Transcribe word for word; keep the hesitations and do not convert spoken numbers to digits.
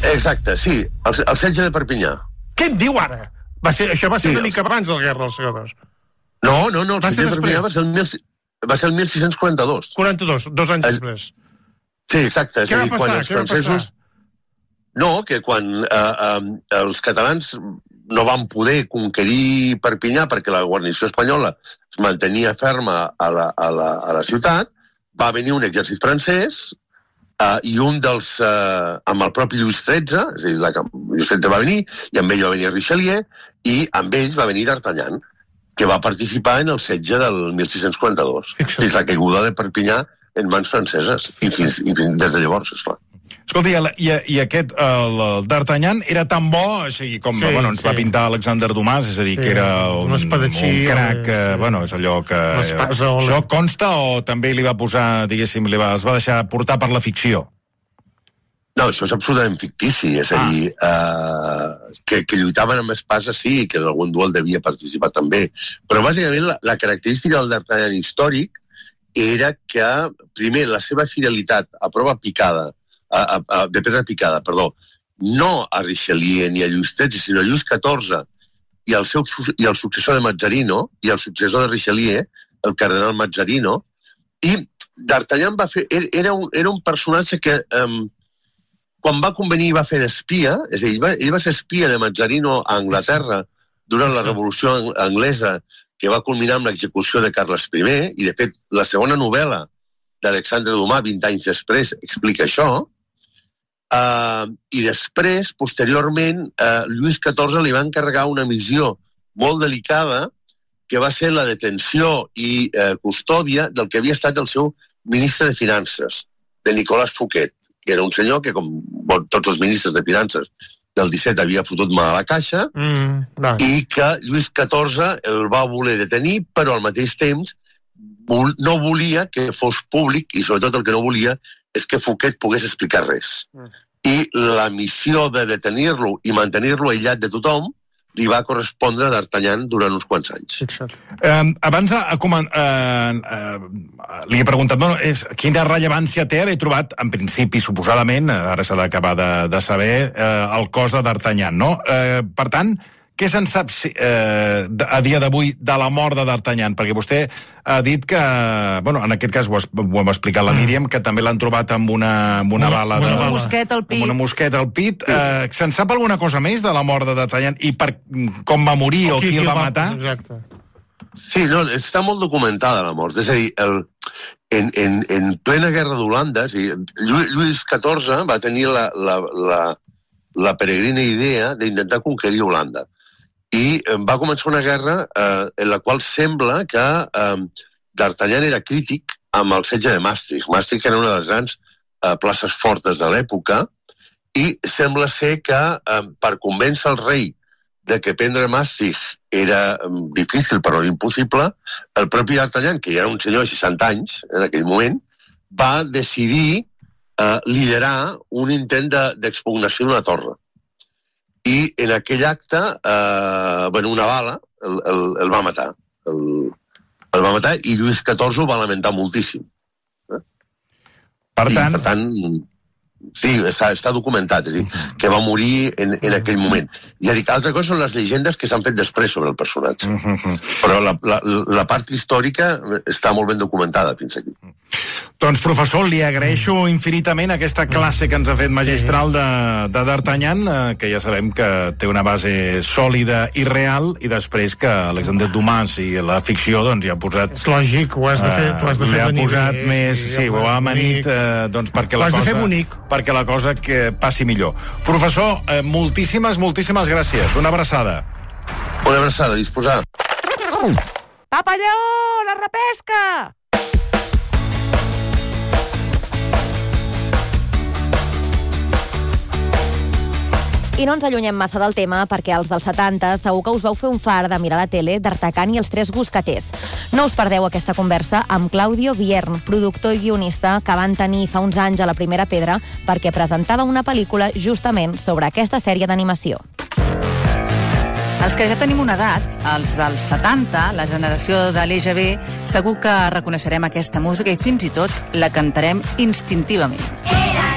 Exacte, sí, el, el setge de Perpinyà. Què et diu ara? Va ser, això va ser Sí, una mica abans de la Guerra dels Segadors. No, no, no, el Va ser setge de Perpinyà va ser el, mil, va ser el mil sis-cents quaranta-dos. quaranta-dos, dos anys El- després. Sí, exacte. Què va dir, passar? quan els Què va francesos... No, que quan eh, eh, els catalans no van poder conquerir Perpinyà perquè la guarnició espanyola es mantenia ferma a la, a la, a la ciutat, va venir un exèrcit francès uh, i un dels... Uh, amb el propi Lluís tretze, és a dir, la, Lluís tretze va venir, i amb ell va venir Richelieu, i amb ells va venir D'Artagnan, que va participar en el setge del mil sis-cents quaranta-dos. Fins la caiguda de Perpinyà en mans franceses, i fins, i fins des de llavors, esclar. Escolti, i, i aquest, el, el D'Artagnan, era tan bo, o sigui, com Sí, bueno, ens sí. va pintar Alexander Dumas, és a dir, Sí, que era un, un espadatxí, un crac, eh, eh, sí. bueno, és allò que... L'espasa o la- Això consta o també li va posar, diguéssim, li va, els va deixar portar per la ficció? No, això és absolutament fictici, és a Ah. dir, eh, que, que lluitaven amb espasa sí, que en algun duel devia participar també, però bàsicament la, la característica del D'Artagnan històric era que, primer, la seva fidelitat a prova picada, a, a, a, de pedra picada, perdó, no a Richelieu ni a Lluís tretze, sinó a Lluís catorze i el, seu, i el successor de Mazzarino i el successor de Richelieu, el cardenal Mazzarino, i D'Artagnan va fer... Era un, era un personatge que... Um, quan va convenir va fer d'espia, és a dir, ell va, ell va ser espia de Mazzarino a Anglaterra durant la Revolució Anglesa, que va culminar amb l'execució de Carles I, i de fet la segona novel·la d'Alexandre Dumas, vint anys després, explica això, uh, i després, posteriorment, uh, Lluís catorze li va encarregar una missió molt delicada, que va ser la detenció i uh, custòdia del que havia estat el seu ministre de Finances, de Nicolas Fouquet, que era un senyor que, com bon, tots els ministres de Finances del disset, havia fotut mà a la caixa, Mm, va. i que Lluís catorze el va voler detenir, però al mateix temps vol, no volia que fos públic, i sobretot el que no volia és que Fouquet pogués explicar res. Mm. I la missió de detenir-lo i mantenir-lo aïllat de tothom li va correspondre a D'Artagnan durant uns quants anys. Fixa't. Eh, abans a, a, eh, eh, li he preguntat, bueno, és, quina rellevància té haver trobat, en principi, suposadament, ara s'ha d'acabar de, de saber, eh, el cos de D'Artagnan, no? Eh, per tant, què se'n sap eh, a dia d'avui de la mort de D'Artagnan? Perquè vostè ha dit que, bueno, en aquest cas ho, ho hem explicat la Míriam, que també l'han trobat amb una, amb una, Una- bala una de... bala. Mosquet al pit. Amb una mosqueta al pit. Eh, se'n sap alguna cosa més de la mort de D'Artagnan i per com va morir o, o qui, qui el va matar? Exacte. Sí, no, està molt documentada la mort. És a dir, el, en, en, en plena guerra d'Holanda, Lluís, Lluís catorze va tenir la, la, la, la peregrina idea d'intentar conquerir Holanda. I eh, va començar una guerra eh, en la qual sembla que eh, D'Artagnan era crític amb el setge de Maastricht. Maastricht era una de les grans eh, places fortes de l'època i sembla ser que eh, per convèncer el rei de que prendre Maastricht era eh, difícil però no impossible, el propi D'Artagnan, que ja era un senyor de seixanta anys en aquell moment, va decidir eh, liderar un intent de, d'expugnació d'una torre. I en aquell acte, eh, bueno, una bala el, el, el va matar. El, el va matar i Lluís catorze ho va lamentar moltíssim. Eh? Per I, tant, per tant, sí, està, està documentat, és a dir, que va morir en, en aquell moment. Ja dic, altra cosa són les llegendes que s'han fet després sobre el personatge. Però la, la, la part històrica està molt ben documentada fins aquí. doncs, professor, li agraeixo infinitament aquesta classe que ens ha fet magistral de, de D'Artagnan, eh, que ja sabem que té una base sòlida i real, i després que Alexander Dumas i la ficció doncs ja ha posat... És lògic, ho has de fer, ho has de fer li ha venir posat bé, més, sí, sí, ho ha home, amanit bonic. eh, doncs perquè Ho la has de cosa... fer bonic. perquè la cosa que passi millor. Professor, eh, moltíssimes, moltíssimes gràcies. Una abraçada. Una abraçada, disposar. Papa Lleó, la repesca! I no ens allunyem massa del tema perquè als dels setanta segur que us vau fer un far de mirar la tele d'Artacan i els tres Buscaters. No us perdeu aquesta conversa amb Claudio Viern, productor i guionista que van tenir fa uns anys a la Primera Pedra perquè presentava una pel·lícula justament sobre aquesta sèrie d'animació. Els que ja tenim una edat, els dels setanta, la generació de l'E G B, segur que reconeixerem aquesta música i fins i tot la cantarem instintivament.